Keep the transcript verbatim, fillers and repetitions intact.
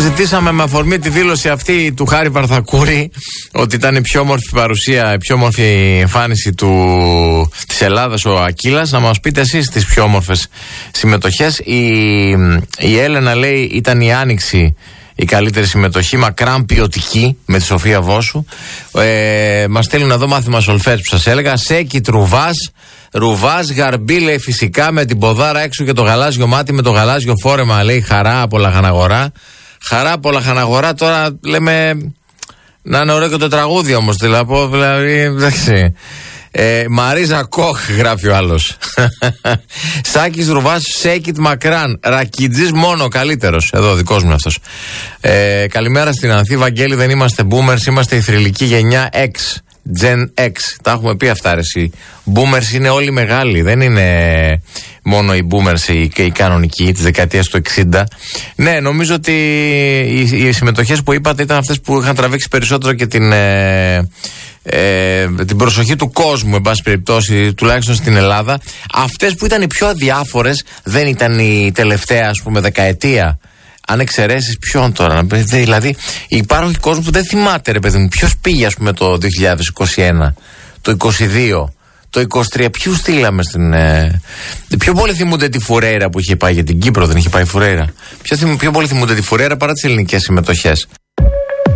συζητήσαμε με αφορμή τη δήλωση αυτή του Χάρη Βαρδακούρη ότι ήταν η πιο όμορφη παρουσία, η πιο όμορφη εμφάνιση του, της Ελλάδας ο Ακύλας. Να μας πείτε εσείς τις πιο όμορφες συμμετοχές. Η, η Έλενα λέει ήταν η Άνοιξη η καλύτερη συμμετοχή, μακράν ποιοτική, με τη Σοφία Βόσου. Ε, μας στέλνουν εδώ μάθημα σολφέτ που σας έλεγα. Σέκι Τρουβάς, Ρουβάς, Γαρμπή λέει φυσικά με την ποδάρα έξω και το γαλάζιο μάτι με το γαλάζιο φόρεμα λέει χαρά από Λαχαναγορά. Χαρά από Λαχαναγορά, τώρα λέμε να είναι ωραίο και το τραγούδι όμως, δηλαδή, δηλαδή εντάξει. Ε, Μαρίζα Κοχ γράφει ο άλλος. Σάκης Ρουβάς, Σέκιτ Μακράν, Ρακιτζής μόνο καλύτερος. Εδώ δικός μου αυτός. ε, Καλημέρα στην Ανθή. Βαγγέλη, δεν είμαστε boomers, είμαστε η θρυλική γενιά X, Gen X. Τα έχουμε πει αυτά ρε εσύ. Boomers είναι όλοι μεγάλοι, δεν είναι μόνο οι boomers οι, οι κανονικοί της δεκαετίας του εξήντα. Ναι, νομίζω ότι οι, οι συμμετοχές που είπατε ήταν αυτές που είχαν τραβήξει περισσότερο και την ε, ε, την προσοχή του κόσμου, εν πάση περιπτώσει, τουλάχιστον στην Ελλάδα. Αυτές που ήταν οι πιο αδιάφορες δεν ήταν η τελευταία, ας πούμε, δεκαετία. Αν εξαιρέσεις ποιον τώρα, δηλαδή υπάρχει κόσμο που δεν θυμάται ρε παιδί μου ποιος πήγε, ας πούμε, το δύο χιλιάδες είκοσι ένα, το είκοσι δύο, το είκοσι τρία, ποιους στείλαμε στην... Ε... Πιο πολύ θυμούνται τη Φουρέιρα που είχε πάει για την Κύπρο, δεν είχε πάει η Φουρέιρα. Πιο, θυμ... πιο πολύ θυμούνται τη Φουρέιρα παρά τις ελληνικές συμμετοχές.